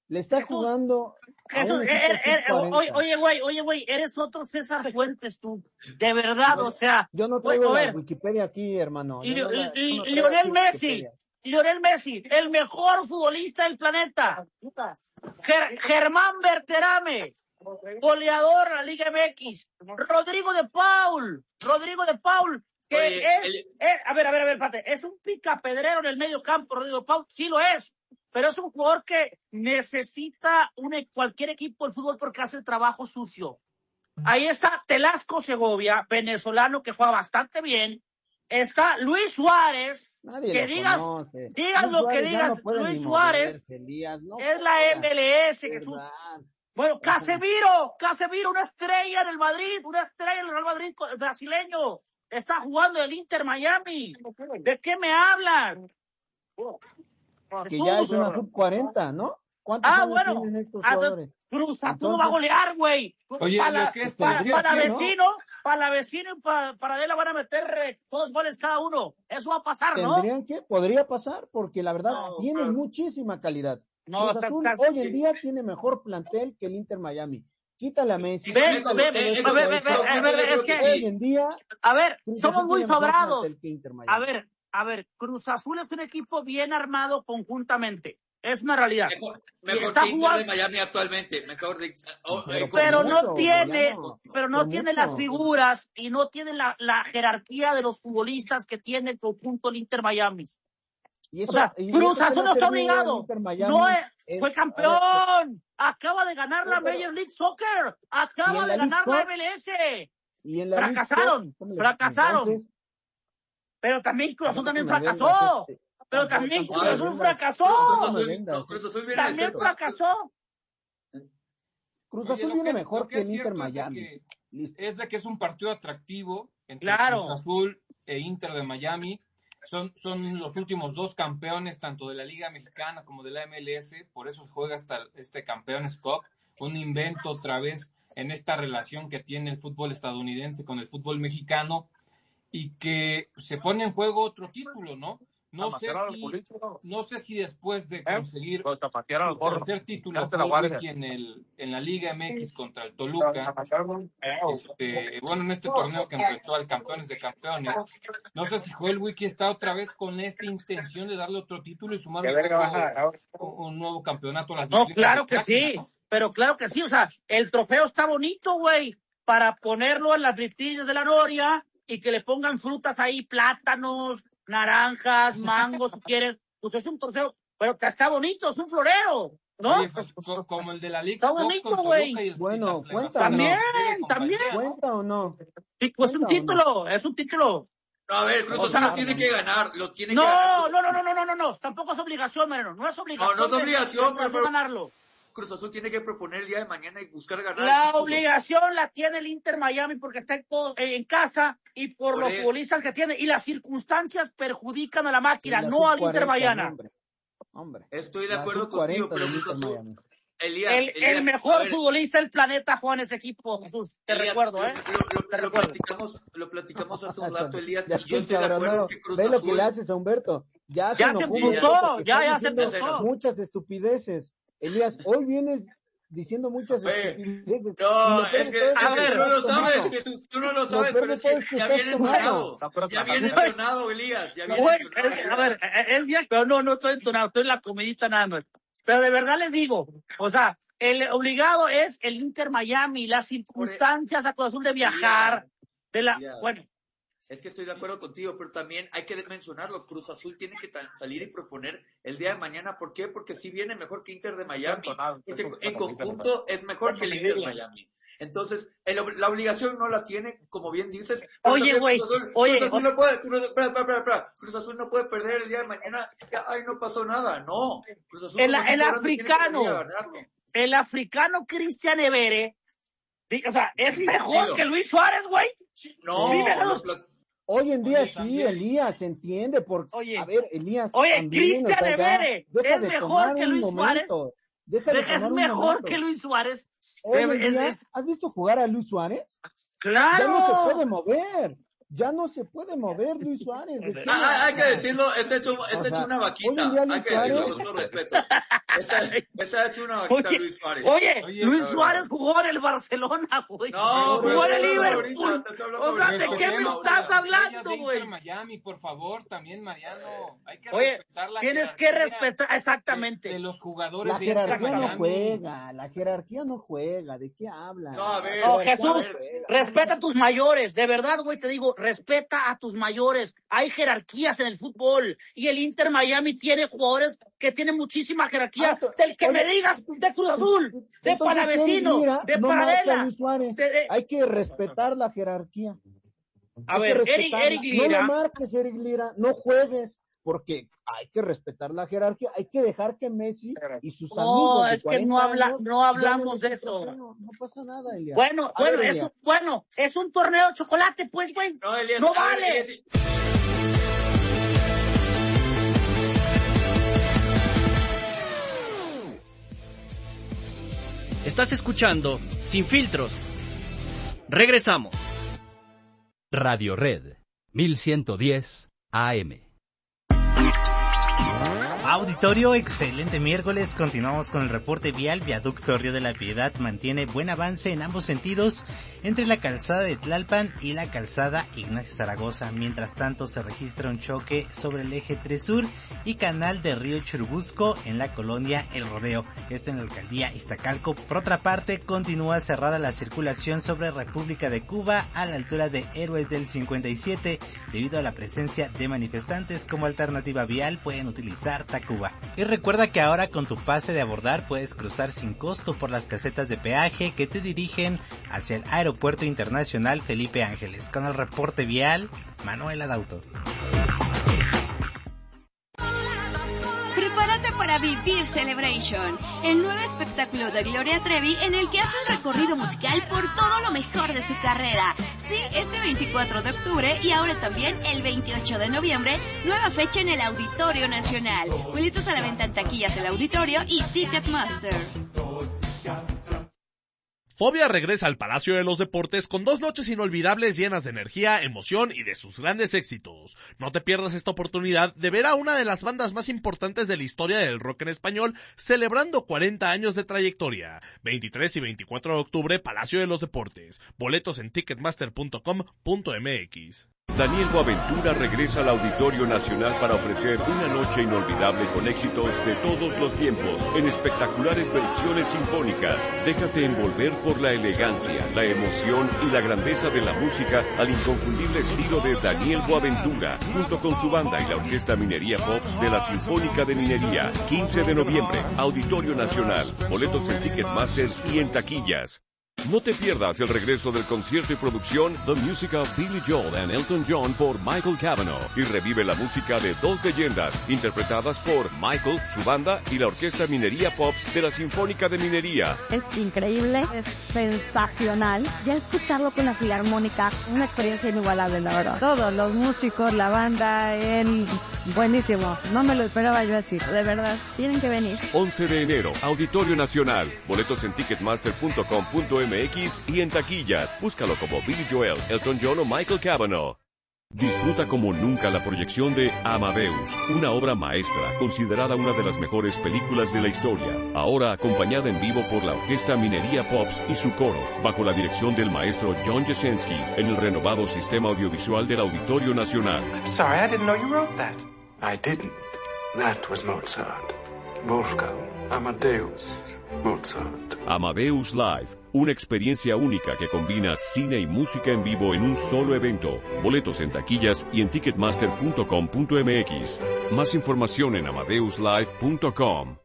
Le está jugando a un equipo oye, güey, eres otro César Fuentes tú, de verdad, o sea. Yo no traigo la Wikipedia aquí, hermano. Lionel Messi, el mejor futbolista del planeta. Germán Berterame, goleador de la Liga MX. Rodrigo de Paul, que a ver, espérate, es un picapedrero en el medio campo, Rodrigo de Paul, sí lo es, pero es un jugador que necesita cualquier equipo de fútbol porque hace el trabajo sucio. Ahí está Telasco Segovia, venezolano que juega bastante bien. Está Luis Suárez, que digas lo que digas, Luis Suárez es la MLS, Jesús. Bueno, Casemiro, una estrella en el Madrid, una estrella en el Real Madrid brasileño. Está jugando el Inter Miami. ¿De qué me hablan? Que ya es una sub-40, ¿no? ¿Cuántos años tienen estos jugadores? Cruz Azul va a golear, güey. Oye, para vecino y para Adela van a meter 2 goles cada uno. Eso va a pasar, ¿no? Podría pasar, porque la verdad tiene muchísima calidad. Cruz Azul hoy en día tiene mejor plantel que el Inter Miami. Quítale a Messi. Es que hoy en día. A ver, somos muy sobrados. A ver, Cruz Azul es un equipo bien armado conjuntamente. Es una realidad. Mejor que Inter de Miami actualmente. Pero no tiene las figuras y no tiene la jerarquía de los futbolistas que tiene el conjunto del Inter Miami. Cruz Azul no está obligado. Fue campeón. Acaba de ganar la Major League Soccer. Acaba de ganar la MLS. Fracasaron. Pero también Cruz Azul también fracasó. También fracasó. Cruz Azul viene mejor que el Inter Miami. Es de que es un partido atractivo entre Cruz Azul e Inter de Miami. Son los últimos 2 campeones, tanto de la Liga Mexicana como de la MLS, por eso se juega hasta este Campeones Cup, un invento otra vez en esta relación que tiene el fútbol estadounidense con el fútbol mexicano, y que se pone en juego otro título, ¿no? No sé si después de conseguir el tercer título en la Liga MX contra el Toluca, en este torneo que enfrentó al Campeones de Campeones, no sé si Joel Wiki está otra vez con esta intención de darle otro título y sumar un nuevo campeonato a las No, claro que sí, o sea, el trofeo está bonito, güey, para ponerlo en las vitrinas de la Noria y que le pongan frutas ahí, plátanos, naranjas, mangos, si quieren, pues es un trofeo, pero que está bonito, es un florero, ¿no? Oye, pues, como el de la Liga. Está bonito, güey. Bueno, cuenta. También. ¿Cuenta o no? Sí, pues es un título. No, a ver, Cruz Azul lo tiene que ganar, No, tampoco es obligación, Mariano, no es obligación. No es obligación, pero ganarlo. Cruz Azul tiene que proponer el día de mañana y buscar ganar. La obligación la tiene el Inter Miami porque está en casa y por los futbolistas que tiene. Y las circunstancias perjudican a la máquina, no al Inter Miami. Hombre. Estoy de acuerdo contigo, pero Cruz Azul. El mejor futbolista del planeta juega en ese equipo, Jesús. Te recuerdo, ¿eh? Lo platicamos hace un rato, Elías. Yo estoy de acuerdo que Cruz Azul. Ve lo que le haces a Humberto. Ya se emputó. Ya se emputó. Muchas estupideces. Elías, hoy vienes diciendo muchas estupideces. No, es que tú no lo sabes, pero es que ya viene entonado. Ya viene entonado, Elías. A ver, pero no estoy entonado, estoy en la comidita nada más. Pero de verdad les digo, o sea, el obligado es el Inter Miami, las circunstancias a Cruz Azul de viajar, bueno. Es que estoy de acuerdo contigo, pero también hay que mencionarlo. Cruz Azul tiene que salir y proponer el día de mañana. ¿Por qué? Porque sí viene mejor que Inter de Miami. Porque en conjunto es mejor que el Inter de Miami. Entonces, la obligación no la tiene, como bien dices. Oye, güey. Cruz Azul no puede perder el día de mañana. Ay, no pasó nada. No. Cruz Azul el africano Cristian Evere, o sea, es mejor que Luis Suárez, güey. No. Hoy en día sí, Elías, se entiende. A ver, Elías. Oye, Cristian Evere es mejor que Luis Suárez. Es mejor que Luis Suárez. ¿Has visto jugar a Luis Suárez? Claro. Ya no se puede mover. ya no se puede mover Luis Suárez. Hay que decirlo, está hecho una vaquita. Hay que decirlo con todo respeto. Está hecho una vaquita Luis Suárez. Oye, Luis Suárez jugó en el Barcelona, güey. No, jugó en el Liverpool. O sea, ¿de qué me estás hablando, güey? Miami, por favor, también Mariano. Hay que respetar la tienes que respetar, exactamente. De los jugadores. La jerarquía no juega, la jerarquía no juega. ¿De qué habla? No, a ver. No, Jesús, respeta a tus mayores. De verdad, güey, te digo, respeta a tus mayores. Hay jerarquías en el fútbol. Y el Inter Miami tiene jugadores que tienen muchísima jerarquía. Del que me digas, de Cruz Azul, de Palavecino, de Paradela. Hay que respetar la jerarquía. A ver, Eric Lira. No lo marques, Eric Lira, no juegues, porque hay que respetar la jerarquía, hay que dejar que Messi y sus amigos. No, es que no hablamos de eso. No pasa nada, Elias. Bueno, es un torneo de chocolate, pues, güey. No, Elias, no vale. Elias. Estás escuchando Sin Filtros. Regresamos. Radio Red 1110 AM. Auditorio, excelente miércoles. Continuamos con el reporte vial. Viaducto Río de la Piedad mantiene buen avance en ambos sentidos entre la calzada de Tlalpan y la calzada Ignacio Zaragoza. Mientras tanto, se registra un choque sobre el eje 3 Sur y canal de Río Churubusco en la colonia El Rodeo. Esto en la alcaldía Iztacalco. Por otra parte, continúa cerrada la circulación sobre República de Cuba a la altura de Héroes del 57 debido a la presencia de manifestantes. Como alternativa vial pueden utilizar Tacuba. Y recuerda que ahora con tu pase de abordar puedes cruzar sin costo por las casetas de peaje que te dirigen hacia el Aeropuerto Internacional Felipe Ángeles. Con el reporte vial, Manuel Adauto. Prepárate para vivir Celebration, el nuevo espectáculo de Gloria Trevi en el que hace un recorrido musical por todo lo mejor de su carrera. Sí, este 24 de octubre y ahora también el 28 de noviembre, nueva fecha en el Auditorio Nacional. Boletos a la venta en taquillas del Auditorio y Ticketmaster. Fobia regresa al Palacio de los Deportes con 2 noches inolvidables llenas de energía, emoción y de sus grandes éxitos. No te pierdas esta oportunidad de ver a una de las bandas más importantes de la historia del rock en español celebrando 40 años de trayectoria. 23 y 24 de octubre, Palacio de los Deportes. Boletos en ticketmaster.com.mx. Daniel Boaventura regresa al Auditorio Nacional para ofrecer una noche inolvidable con éxitos de todos los tiempos, en espectaculares versiones sinfónicas. Déjate envolver por la elegancia, la emoción y la grandeza de la música al inconfundible estilo de Daniel Boaventura, junto con su banda y la Orquesta Minería Pop de la Sinfónica de Minería. 15 de noviembre, Auditorio Nacional. Boletos en Ticketmaster y en taquillas. No te pierdas el regreso del concierto y producción The Music of Billy Joel and Elton John por Michael Cavanaugh y revive la música de 2 leyendas interpretadas por Michael, su banda y la Orquesta Minería Pops de la Sinfónica de Minería. Es increíble, es sensacional. Ya escucharlo con la Filarmónica, una experiencia inigualable, la verdad. Todos los músicos, la banda, él, buenísimo. No me lo esperaba yo así, de verdad. Tienen que venir. 11 de enero, Auditorio Nacional. Boletos en ticketmaster.com.mx y en taquillas. Búscalo como Billy Joel, Elton John o Michael Cavanaugh. Disfruta como nunca la proyección de Amadeus, una obra maestra, considerada una de las mejores películas de la historia. Ahora acompañada en vivo por la Orquesta Minería Pops y su coro, bajo la dirección del maestro John Jasenski, en el renovado sistema audiovisual del Auditorio Nacional. I'm sorry, I didn't know you wrote that. I didn't. That was Mozart. Wolfgang Amadeus Mozart. Amadeus Live. Una experiencia única que combina cine y música en vivo en un solo evento. Boletos en taquillas y en ticketmaster.com.mx. Más información en amadeuslive.com.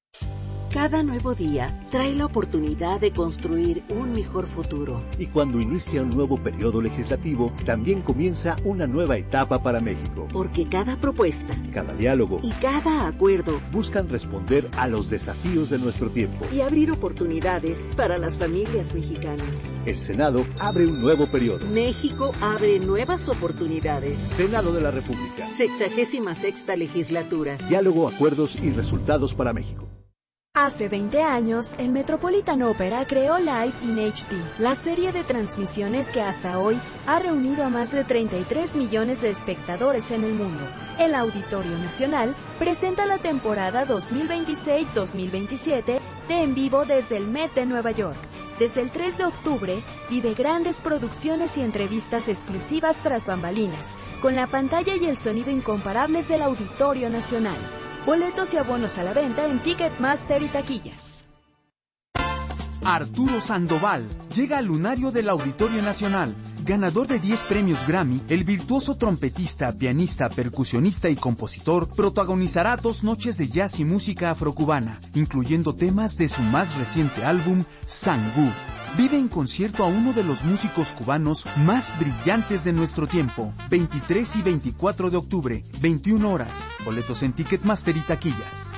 Cada nuevo día trae la oportunidad de construir un mejor futuro. Y cuando inicia un nuevo periodo legislativo, también comienza una nueva etapa para México. Porque cada propuesta, cada diálogo y cada acuerdo buscan responder a los desafíos de nuestro tiempo y abrir oportunidades para las familias mexicanas. El Senado abre un nuevo periodo. México abre nuevas oportunidades. Senado de la República. 66ª legislatura. Diálogo, acuerdos y resultados para México. Hace 20 años, el Metropolitan Opera creó Live in HD, la serie de transmisiones que hasta hoy ha reunido a más de 33 millones de espectadores en el mundo. El Auditorio Nacional presenta la temporada 2026-2027 de En Vivo desde el Met de Nueva York. Desde el 3 de octubre, vive grandes producciones y entrevistas exclusivas tras bambalinas, con la pantalla y el sonido incomparables del Auditorio Nacional. Boletos y abonos a la venta en Ticketmaster y taquillas. Arturo Sandoval llega al lunario del Auditorio Nacional. Ganador de 10 premios Grammy, el virtuoso trompetista, pianista, percusionista y compositor protagonizará 2 noches de jazz y música afrocubana, incluyendo temas de su más reciente álbum, Sangú. Vive en concierto a uno de los músicos cubanos más brillantes de nuestro tiempo. 23 y 24 de octubre, 21 horas. Boletos en Ticketmaster y taquillas.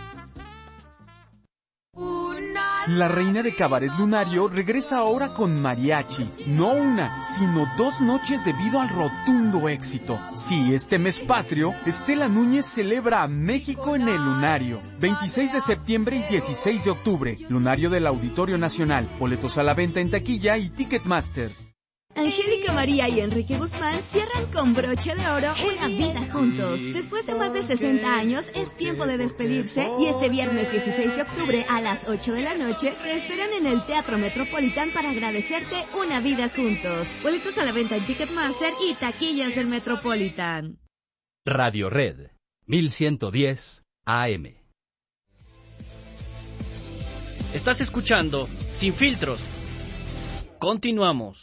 La reina de Cabaret Lunario regresa ahora con mariachi. No una, sino 2 noches debido al rotundo éxito. Sí, este mes patrio, Estela Núñez celebra a México en el Lunario. 26 de septiembre y 16 de octubre. Lunario del Auditorio Nacional. Boletos a la venta en taquilla y Ticketmaster. Angélica María y Enrique Guzmán cierran con broche de oro una vida juntos. Después de más de 60 años, es tiempo de despedirse y este viernes 16 de octubre a las 8 de la noche te esperan en el Teatro Metropolitan para agradecerte una vida juntos. Boletos a la venta en Ticketmaster y taquillas del Metropolitan. Radio Red, 1110 AM. Estás escuchando Sin Filtros. Continuamos.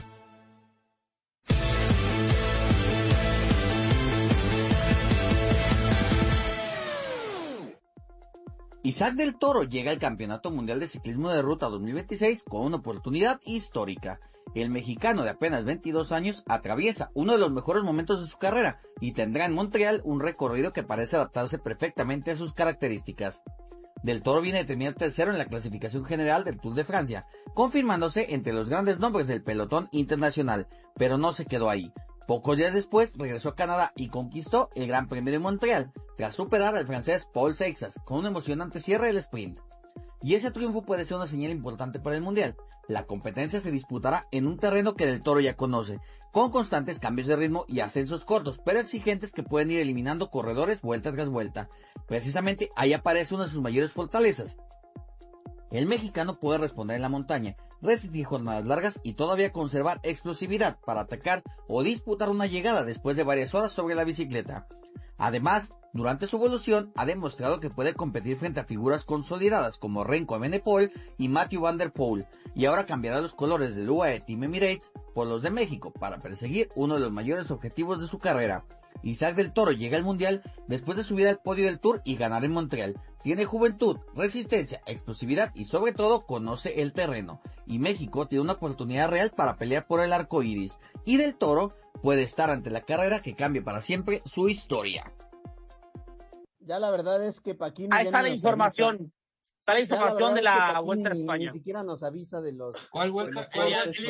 Isaac del Toro llega al Campeonato Mundial de Ciclismo de Ruta 2026 con una oportunidad histórica. El mexicano de apenas 22 años atraviesa uno de los mejores momentos de su carrera y tendrá en Montreal un recorrido que parece adaptarse perfectamente a sus características. Del Toro viene de terminar tercero en la clasificación general del Tour de Francia, confirmándose entre los grandes nombres del pelotón internacional, pero no se quedó ahí. Pocos días después regresó a Canadá y conquistó el Gran Premio de Montreal, tras superar al francés Paul Seixas con un emocionante cierre del sprint. Y ese triunfo puede ser una señal importante para el Mundial. La competencia se disputará en un terreno que Del Toro ya conoce, con constantes cambios de ritmo y ascensos cortos, pero exigentes que pueden ir eliminando corredores vuelta tras vuelta. Precisamente ahí aparece una de sus mayores fortalezas. El mexicano puede responder en la montaña, resistir jornadas largas y todavía conservar explosividad para atacar o disputar una llegada después de varias horas sobre la bicicleta. Además, durante su evolución ha demostrado que puede competir frente a figuras consolidadas como Renko Evenepoel y Mathieu van der Poel, y ahora cambiará los colores del UAE Team Emirates por los de México para perseguir uno de los mayores objetivos de su carrera. Isaac del Toro llega al Mundial después de subir al podio del Tour y ganar en Montreal. Tiene juventud, resistencia, explosividad y sobre todo conoce el terreno. Y México tiene una oportunidad real para pelear por el arco iris. Y del Toro puede estar ante la carrera que cambie para siempre su historia. Ya la verdad es que Paquín... Ahí está la información. Está la información de la Vuelta a España. Ni siquiera nos avisa de los... ¿Cuál vuelta? Es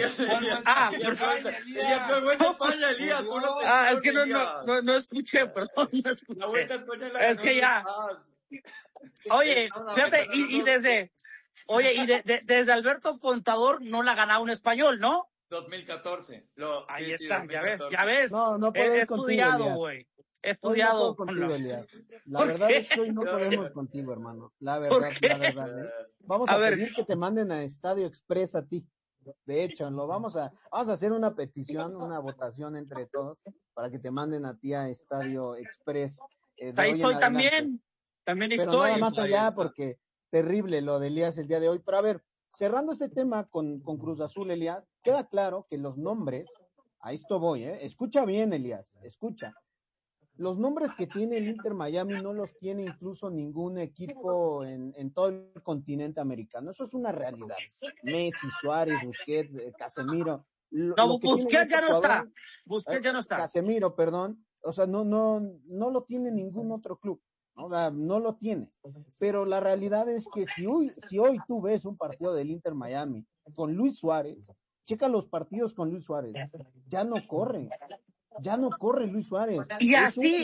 que no escuché, perdón, no escuché. La Vuelta a España es que ya... Oye, fíjate, desde Alberto Contador no la ha ganado un español, ¿no? 2014. Ahí está, 2014. ya ves. No he estudiado, güey. He estudiado contigo, Elías. La verdad es que hoy no podemos contigo, hermano. La verdad. Vamos a pedir que te manden a Estadio Express a ti. De hecho, vamos a hacer una petición, una votación entre todos para que te manden a ti a Estadio Express. Ahí estoy también. También estoy. Pero nada más allá porque terrible lo de Elías el día de hoy. Pero a ver, cerrando este tema con Cruz Azul, Elías, queda claro que los nombres, a esto voy, escucha bien, Elías, escucha. Los nombres que tiene el Inter Miami no los tiene incluso ningún equipo en todo el continente americano. Eso es una realidad. Messi, Suárez, Busquets, Casemiro. Busquets ya no está. Busquets ya no está. Casemiro, perdón. O sea, no lo tiene ningún otro club. O sea, no lo tiene. Pero la realidad es que si hoy tú ves un partido del Inter Miami con Luis Suárez, checa los partidos con Luis Suárez, ya no corren. ya no corre Luis Suárez. Y así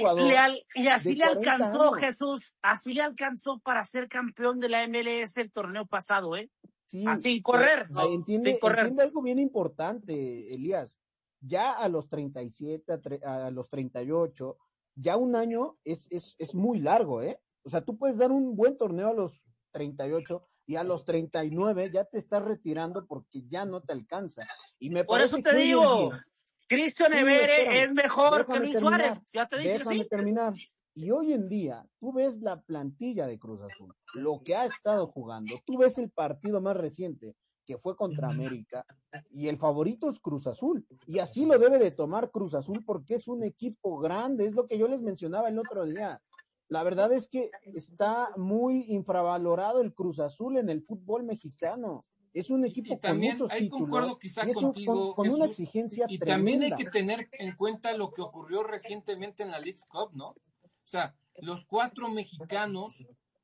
le alcanzó, años. Jesús, así le alcanzó para ser campeón de la MLS el torneo pasado, ¿eh? Sí, así correr. Entiende algo bien importante, Elías. Ya a los 37, a los 38, ya un año es muy largo, ¿eh? O sea, tú puedes dar un buen torneo a los 38 y a los 39 ya te estás retirando porque ya no te alcanza. Y me Por eso te digo, Cristian Evere es mejor que Luis Suárez. Ya te dije, déjame terminar. Y hoy en día, tú ves la plantilla de Cruz Azul, lo que ha estado jugando, tú ves el partido más reciente, que fue contra América, y el favorito es Cruz Azul, y así lo debe de tomar Cruz Azul porque es un equipo grande, es lo que yo les mencionaba el otro día. La verdad es que está muy infravalorado el Cruz Azul en el fútbol mexicano. Es un equipo con muchos títulos. Concuerdo quizá contigo, con una exigencia y tremenda. También hay que tener en cuenta lo que ocurrió recientemente en la Leagues Cup, ¿no? O sea, los 4 mexicanos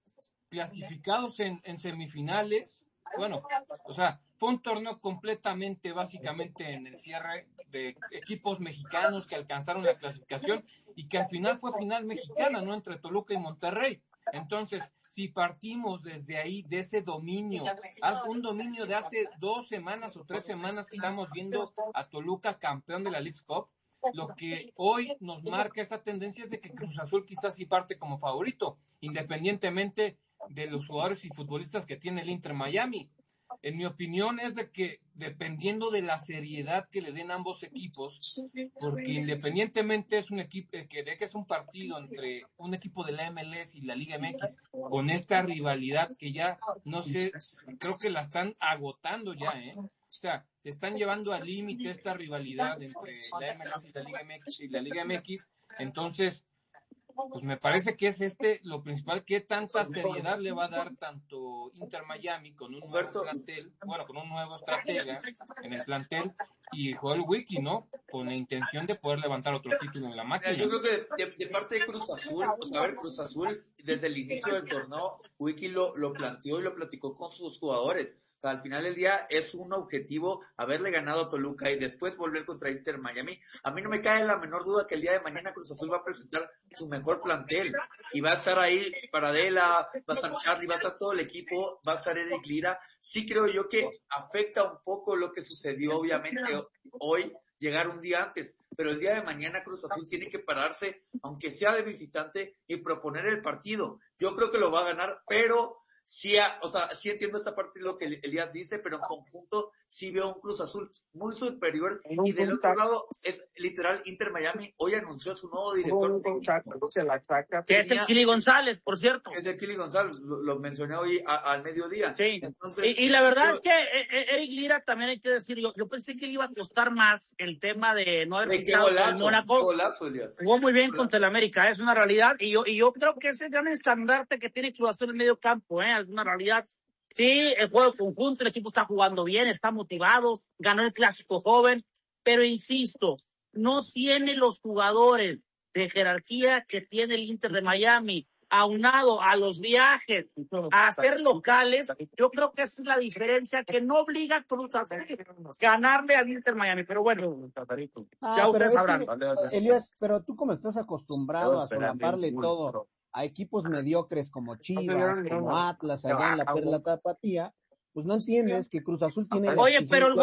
clasificados en semifinales, bueno, o sea, fue un torneo completamente, básicamente en el cierre de equipos mexicanos que alcanzaron la clasificación y que al final fue final mexicana, ¿no? Entre Toluca y Monterrey. Entonces, si partimos desde ahí, de ese dominio, un dominio de hace 2 semanas o 3 semanas que estamos viendo a Toluca campeón de la Leagues Cup, lo que hoy nos marca esta tendencia es de que Cruz Azul quizás sí parte como favorito, independientemente de los jugadores y futbolistas que tiene el Inter Miami. En mi opinión es de que dependiendo de la seriedad que le den ambos equipos, porque independientemente es un equipo de que es un partido entre un equipo de la MLS y la Liga MX, con esta rivalidad que ya no sé, creo que la están agotando ya, O sea, están llevando al límite esta rivalidad entre la MLS y la Liga MX, entonces pues me parece que es lo principal, qué tanta seriedad le va a dar tanto Inter Miami con un nuevo plantel, con un nuevo estratega en el plantel, y Joel Wiki, ¿no? Con la intención de poder levantar otro título en la máquina. Yo creo que de parte de Cruz Azul, pues a ver, Cruz Azul, desde el inicio del torneo, Wiki lo planteó y lo platicó con sus jugadores. O sea, al final del día es un objetivo haberle ganado a Toluca y después volver contra Inter Miami. A mí no me cae la menor duda que el día de mañana Cruz Azul va a presentar su mejor plantel. Y va a estar ahí Paradela, va a estar Charlie, va a estar todo el equipo, va a estar Eric Lira. Sí creo yo que afecta un poco lo que sucedió, obviamente, hoy, llegar un día antes. Pero el día de mañana Cruz Azul tiene que pararse, aunque sea de visitante, y proponer el partido. Yo creo que lo va a ganar, pero sí, sí entiendo esta parte de lo que Elías dice, pero en conjunto sí veo un Cruz Azul muy superior. Y del otro lado, es literal, Inter Miami hoy anunció su nuevo director técnico. Que es el Kili González, por cierto. Es el Kili González, lo mencioné hoy al mediodía. Sí. Entonces, y la verdad es que Eric Lira también hay que decir, yo pensé que le iba a costar más el tema de no haber fichado con Mónaco. Jugó muy bien contra el América, es una realidad. Y yo creo que ese gran estandarte que tiene Cruz Azul en el medio campo, es una realidad. Sí, el juego conjunto, el equipo está jugando bien, está motivado, ganó el clásico joven, pero insisto, no tiene los jugadores de jerarquía que tiene el Inter de Miami, aunado a los viajes, a hacer locales. Yo creo que esa es la diferencia que no obliga a Cruz Azul ganarle al Inter Miami, pero bueno, ya ustedes sabrán. Elías, pero tú como estás acostumbrado a solaparle todo a equipos mediocres como Chivas, como Atlas, allá en la Perla Tapatía, pues no entiendes que Cruz Azul tiene... Oye, pero el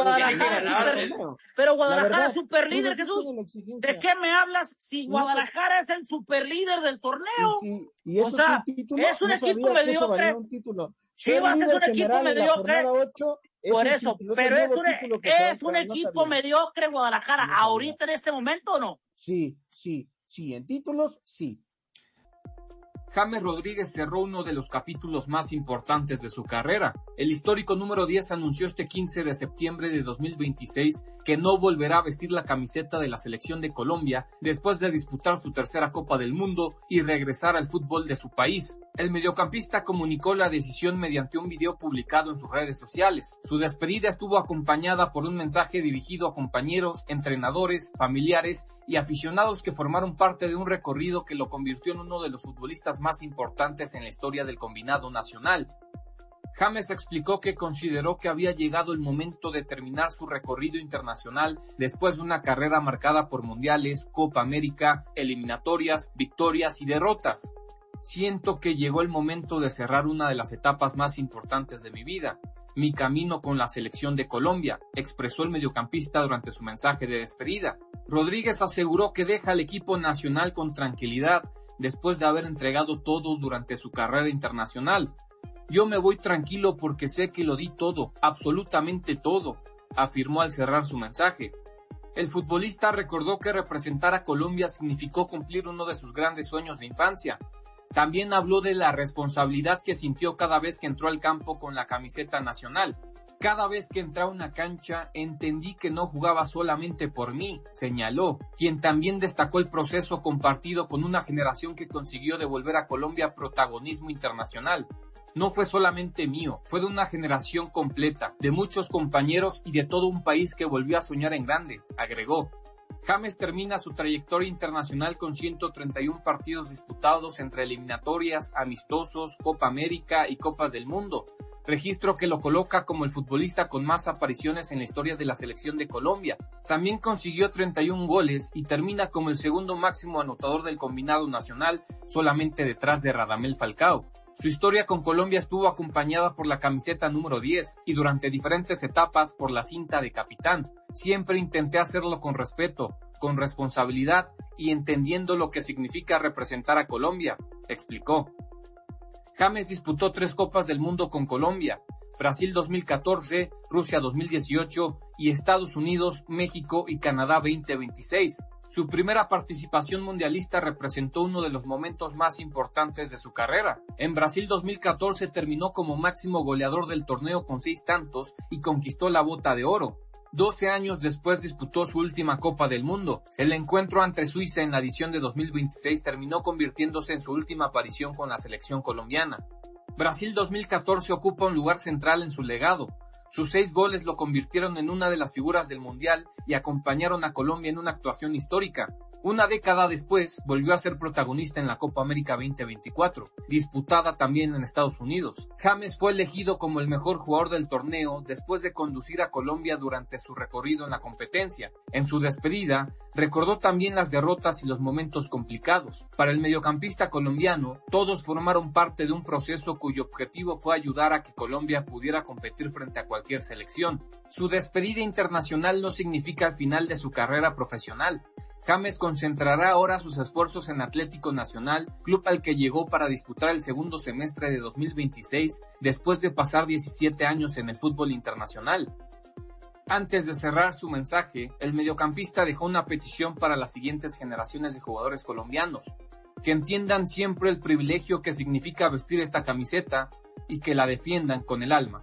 Guadalajara es super líder, Jesús. ¿De qué me hablas si Guadalajara es el super líder del torneo? Y eso es un equipo mediocre. Chivas es un equipo mediocre. Por eso, pero es un equipo mediocre Guadalajara, ahorita en este momento, ¿o no? Sí, en títulos, sí. James Rodríguez cerró uno de los capítulos más importantes de su carrera. El histórico número 10 anunció este 15 de septiembre de 2026 que no volverá a vestir la camiseta de la selección de Colombia después de disputar su tercera Copa del Mundo y regresar al fútbol de su país. El mediocampista comunicó la decisión mediante un video publicado en sus redes sociales. Su despedida estuvo acompañada por un mensaje dirigido a compañeros, entrenadores, familiares y aficionados que formaron parte de un recorrido que lo convirtió en uno de los futbolistas más importantes en la historia del combinado nacional. James explicó que consideró que había llegado el momento de terminar su recorrido internacional después de una carrera marcada por mundiales, Copa América, eliminatorias, victorias y derrotas. Siento que llegó el momento de cerrar una de las etapas más importantes de mi vida, mi camino con la selección de Colombia, expresó el mediocampista durante su mensaje de despedida. Rodríguez aseguró que deja al equipo nacional con tranquilidad después de haber entregado todo durante su carrera internacional. Yo me voy tranquilo porque sé que lo di todo, absolutamente todo, afirmó al cerrar su mensaje. El futbolista recordó que representar a Colombia significó cumplir uno de sus grandes sueños de infancia. También habló de la responsabilidad que sintió cada vez que entró al campo con la camiseta nacional. Cada vez que entraba a una cancha entendí que no jugaba solamente por mí, señaló, quien también destacó el proceso compartido con una generación que consiguió devolver a Colombia protagonismo internacional. No fue solamente mío, fue de una generación completa, de muchos compañeros y de todo un país que volvió a soñar en grande, agregó. James termina su trayectoria internacional con 131 partidos disputados entre eliminatorias, amistosos, Copa América y Copas del Mundo, registro que lo coloca como el futbolista con más apariciones en la historia de la selección de Colombia. También consiguió 31 goles y termina como el segundo máximo anotador del combinado nacional, solamente detrás de Radamel Falcao. Su historia con Colombia estuvo acompañada por la camiseta número 10 y durante diferentes etapas por la cinta de capitán. Siempre intenté hacerlo con respeto, con responsabilidad y entendiendo lo que significa representar a Colombia, explicó. James disputó 3 Copas del Mundo con Colombia, Brasil 2014, Rusia 2018 y Estados Unidos, México y Canadá 2026. Su primera participación mundialista representó uno de los momentos más importantes de su carrera. En Brasil 2014 terminó como máximo goleador del torneo con 6 tantos y conquistó la bota de oro. 12 años después disputó su última Copa del Mundo. El encuentro ante Suiza en la edición de 2026 terminó convirtiéndose en su última aparición con la selección colombiana. Brasil 2014 ocupa un lugar central en su legado. Sus 6 goles lo convirtieron en una de las figuras del Mundial y acompañaron a Colombia en una actuación histórica. Una década después, volvió a ser protagonista en la Copa América 2024, disputada también en Estados Unidos. James fue elegido como el mejor jugador del torneo después de conducir a Colombia durante su recorrido en la competencia. En su despedida, recordó también las derrotas y los momentos complicados. Para el mediocampista colombiano, todos formaron parte de un proceso cuyo objetivo fue ayudar a que Colombia pudiera competir frente a cualquier selección. Su despedida internacional no significa el final de su carrera profesional. James concentrará ahora sus esfuerzos en Atlético Nacional, club al que llegó para disputar el segundo semestre de 2026, después de pasar 17 años en el fútbol internacional. Antes de cerrar su mensaje, el mediocampista dejó una petición para las siguientes generaciones de jugadores colombianos, que entiendan siempre el privilegio que significa vestir esta camiseta y que la defiendan con el alma.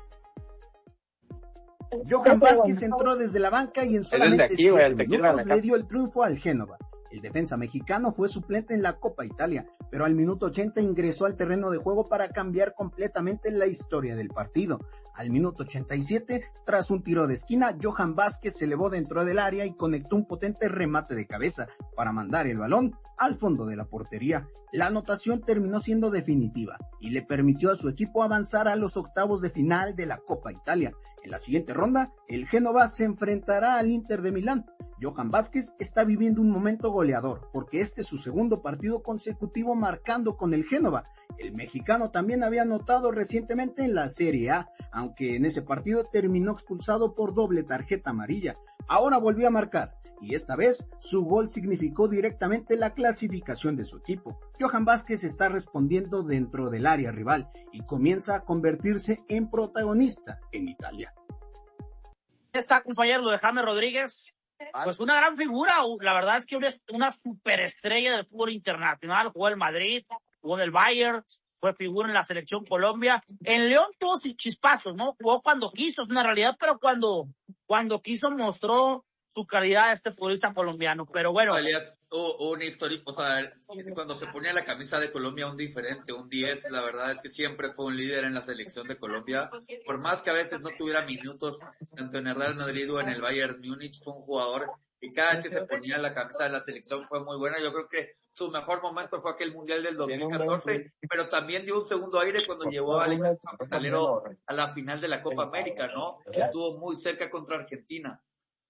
Johan Vázquez entró desde la banca y en solamente 7 minutos le dio el triunfo al Génova. El defensa mexicano fue suplente en la Copa Italia, pero al minuto 80 ingresó al terreno de juego para cambiar completamente la historia del partido. Al minuto 87, tras un tiro de esquina, Johan Vázquez se elevó dentro del área y conectó un potente remate de cabeza para mandar el balón al fondo de la portería. La anotación terminó siendo definitiva y le permitió a su equipo avanzar a los octavos de final de la Copa Italia. En la siguiente ronda, el Génova se enfrentará al Inter de Milán. Johan Vázquez está viviendo un momento goleador, porque este es su segundo partido consecutivo marcando con el Génova. El mexicano también había anotado recientemente en la Serie A, aunque en ese partido terminó expulsado por doble tarjeta amarilla. Ahora volvió a marcar, y esta vez su gol significó directamente la clasificación de su equipo. Johan Vázquez está respondiendo dentro del área rival y comienza a convertirse en protagonista en Italia. Está compañero de James Rodríguez, pues una gran figura, la verdad es que una superestrella del fútbol internacional, jugó en Madrid, jugó en el Bayern, fue figura en la selección Colombia. En León tuvo sus chispazos, ¿no? Jugó cuando quiso, es una realidad, pero cuando quiso mostró su calidad a este futbolista colombiano, pero bueno. Un histórico, o sea, cuando se ponía la camisa de Colombia un diferente, un 10, la verdad es que siempre fue un líder en la selección de Colombia, por más que a veces no tuviera minutos, tanto en el Real Madrid o en el Bayern Múnich, fue un jugador y cada vez que se ponía la camisa de la selección fue muy buena. Yo creo que su mejor momento fue aquel Mundial del 2014, pero también dio un segundo aire cuando llevó al equipo cafetalero a la final de la Copa América, ¿no? Estuvo muy cerca contra Argentina.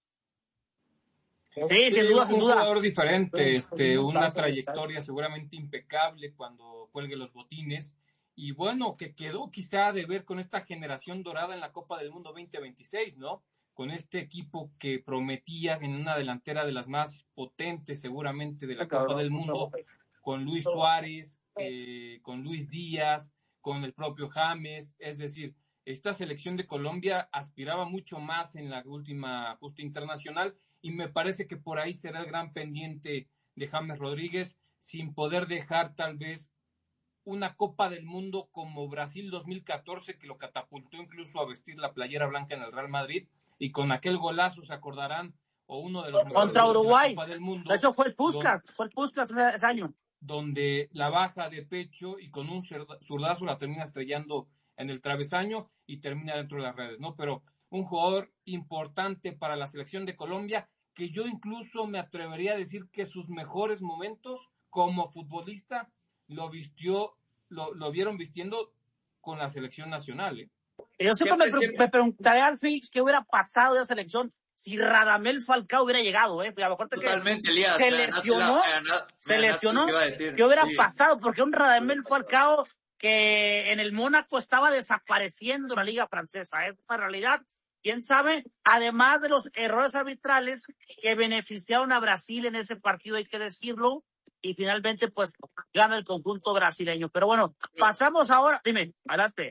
Sí, sin duda, un jugador diferente, una trayectoria seguramente impecable cuando cuelgue los botines, y bueno, que quedó quizá de ver con esta generación dorada en la Copa del Mundo 2026, ¿no? Con este equipo que prometía en una delantera de las más potentes seguramente de la Copa del Mundo, con Luis Suárez, con Luis Díaz, con el propio James. Es decir, esta selección de Colombia aspiraba mucho más en la última justa internacional, y me parece que por ahí será el gran pendiente de James Rodríguez, sin poder dejar tal vez una Copa del Mundo como Brasil 2014, que lo catapultó incluso a vestir la playera blanca en el Real Madrid, y con aquel golazo se acordarán, o uno de los mejores contra Uruguay, de la Copa del Mundo. Eso fue el Puskás, ese año. Donde la baja de pecho y con un zurdazo la termina estrellando en el travesaño y termina dentro de las redes, ¿no? Pero un jugador importante para la selección de Colombia, que yo incluso me atrevería a decir que sus mejores momentos como futbolista lo vieron vistiendo con la selección nacional, ¿eh? Yo siempre me preguntaré al fin qué hubiera pasado de la selección si Radamel Falcao hubiera llegado, ¿eh? A lo mejor totalmente, Elías, se lesionó, ¿qué hubiera pasado? Porque un Radamel Falcao que en el Mónaco estaba desapareciendo la liga francesa, es una realidad. ¿Quién sabe? Además de los errores arbitrales que beneficiaron a Brasil en ese partido, hay que decirlo, y finalmente pues gana el conjunto brasileño. Pero bueno, pasamos ahora, dime, adelante.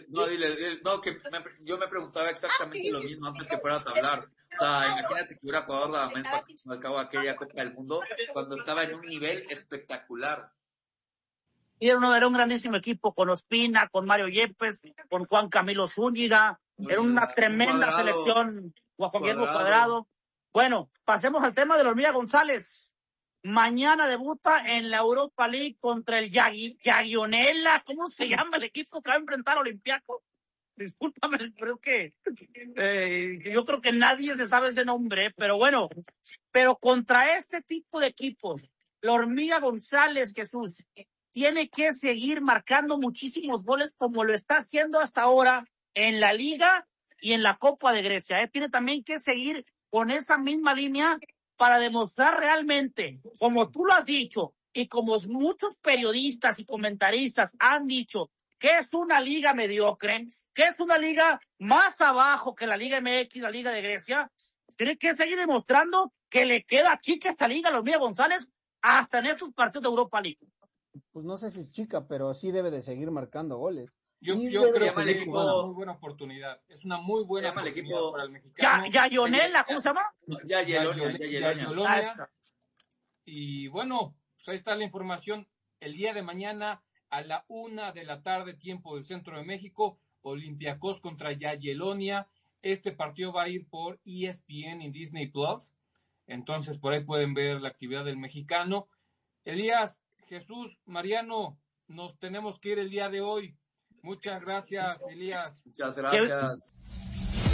Yo me preguntaba exactamente lo mismo antes que fueras a hablar. O sea, imagínate que hubiera jugado la Falcao aquella Copa del Mundo cuando estaba en un nivel espectacular. Y era un grandísimo equipo, con Ospina, con Mario Yepes, con Juan Camilo Zúñiga. Era una tremenda selección, Juan Guillermo Cuadrado. Bueno, pasemos al tema de la Hormiga González. Mañana debuta en la Europa League contra el Jagiellonella. ¿Cómo se llama el equipo que va a enfrentar a Olympiacos? Discúlpame, creo que yo creo que nadie se sabe ese nombre, pero bueno, pero contra este tipo de equipos, la Hormiga González, Jesús, tiene que seguir marcando muchísimos goles como lo está haciendo hasta ahora en la Liga y en la Copa de Grecia. Tiene también que seguir con esa misma línea para demostrar realmente, como tú lo has dicho, y como muchos periodistas y comentaristas han dicho, que es una liga mediocre, que es una liga más abajo que la Liga MX, la Liga de Grecia. Tiene que seguir demostrando que le queda chica esta liga a la Hormiga González hasta en estos partidos de Europa League. Pues no sé si es chica, pero sí debe de seguir marcando goles. Yo creo que es una muy buena oportunidad. Es una muy buena oportunidad para el mexicano. Jagiellonella, ¿cómo se llama? Jagiellonella. Y bueno, pues ahí está la información. El día de mañana a la 1:00 p.m, tiempo del centro de México, Olympiacos contra Jagiellonia. Este partido va a ir por ESPN y Disney Plus. Entonces por ahí pueden ver la actividad del mexicano. Elías, Jesús, Mariano, nos tenemos que ir el día de hoy. Muchas gracias, Elías. Muchas gracias.